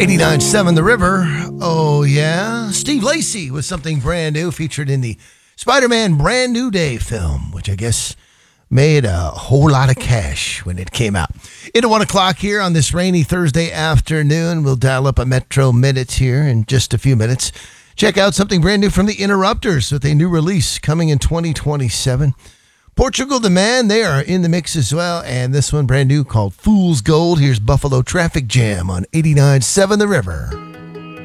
89.7 The River. Oh, yeah. Steve Lacy with something brand new featured in the Spider-Man Brand New Day film, which I guess made a whole lot of cash when it came out. Into 1 o'clock here on this rainy Thursday afternoon. We'll dial up a Metro Minutes here in just a few minutes. Check out something brand new from the Interrupters with a new release coming in 2027. Portugal the Man, they are in the mix as well. And this one brand new called Fool's Gold. Here's Buffalo Traffic Jam on 89.7 The River.